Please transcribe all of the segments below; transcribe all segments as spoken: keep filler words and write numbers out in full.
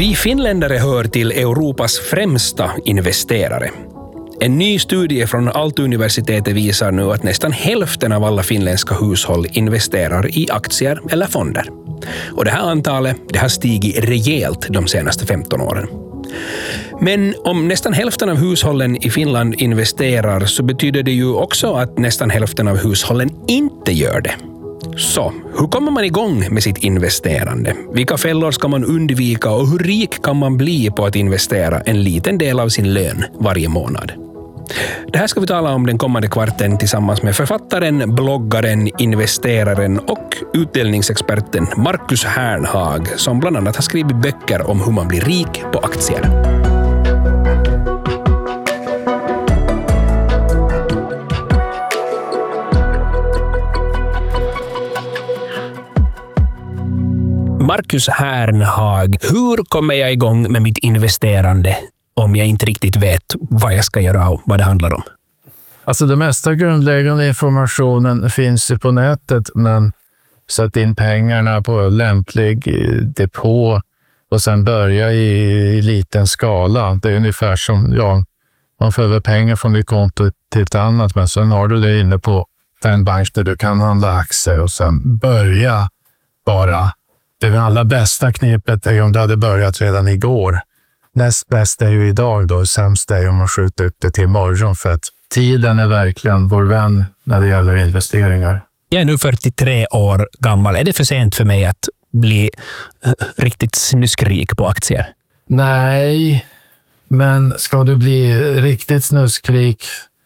Vi finländare hör till Europas främsta investerare. En ny studie från Aalto-universitetet visar nu att nästan hälften av alla finländska hushåll investerar i aktier eller fonder. Och det här antalet det har stigit rejält de senaste femton åren. Men om nästan hälften av hushållen i Finland investerar så betyder det ju också att nästan hälften av hushållen inte gör det. Så, hur kommer man igång med sitt investerande? Vilka fällor ska man undvika och hur rik kan man bli på att investera en liten del av sin lön varje månad? Det här ska vi tala om den kommande kvarten tillsammans med författaren, bloggaren, investeraren och utdelningsexperten Markus Hernhag som bland annat har skrivit böcker om hur man blir rik på aktier. Markus Hernhag, hur kommer jag igång med mitt investerande om jag inte riktigt vet vad jag ska göra och vad det handlar om? Alltså det mesta grundläggande informationen finns på nätet, men sätt in pengarna på lämplig depå och sen börja i, i liten skala. Det är ungefär som, ja, man får över pengar från ditt konto till ett annat, men sen har du det inne på en bank där du kan handla aktier och sen börja bara. Det allra bästa knepet är om du hade börjat redan igår. Näst bäst är ju idag då, sämst är om man skjuter upp det till imorgon för att tiden är verkligen vår vän när det gäller investeringar. Jag är nu fyrtiotre år gammal. Är det för sent för mig att bli uh, riktigt snuskrik på aktier? Nej, men ska du bli riktigt snuskrik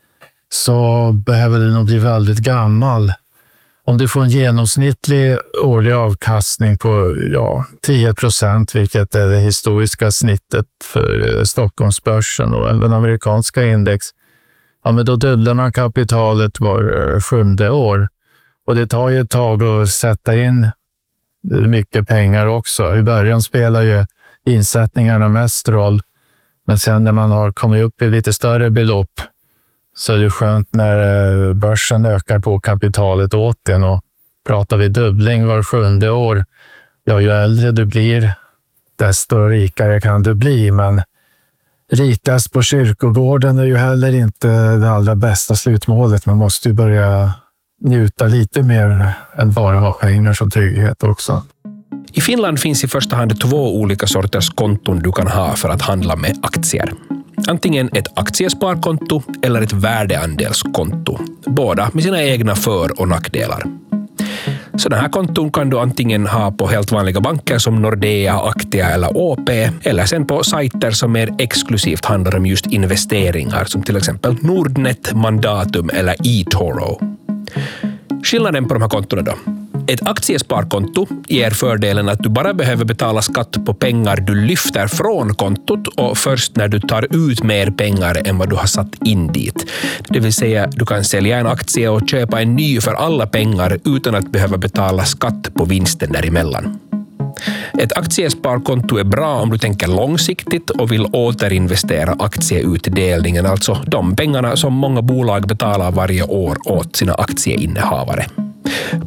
så behöver du nog bli väldigt gammal. Om du får en genomsnittlig årlig avkastning på ja, tio procent, vilket är det historiska snittet för Stockholmsbörsen och även amerikanska index, ja, men då dubblar man kapitalet var sjunde år. Och det tar ju ett tag att sätta in mycket pengar också. I början spelar ju insättningarna mest roll, men sen när man har kommit upp i lite större belopp så är det skönt när börsen ökar på kapitalet åt en, och pratar vi dubbling var sjunde år, ja, ju äldre du blir desto rikare kan du bli, men rikast på kyrkogården är ju heller inte det allra bästa slutmålet. Man måste ju börja njuta lite mer än bara ha pengar som trygghet också. I Finland finns i första hand två olika sorters konton du kan ha för att handla med aktier. Antingen ett aktiesparkonto eller ett värdeandelskonto. Båda med sina egna för- och nackdelar. Sådana här konton kan du antingen ha på helt vanliga banker som Nordea, Aktia eller Å P, eller sen på sajter som mer exklusivt handlar om just investeringar som till exempel Nordnet, Mandatum eller eToro. Skillnaden på de här kontona då? Ett aktiesparkonto ger fördelen att du bara behöver betala skatt på pengar du lyfter från kontot och först när du tar ut mer pengar än vad du har satt in dit. Det vill säga, du kan sälja en aktie och köpa en ny för alla pengar utan att behöva betala skatt på vinsten däremellan. Ett aktiesparkonto är bra om du tänker långsiktigt och vill återinvestera aktieutdelningen, alltså de pengarna som många bolag betalar varje år åt sina aktieinnehavare.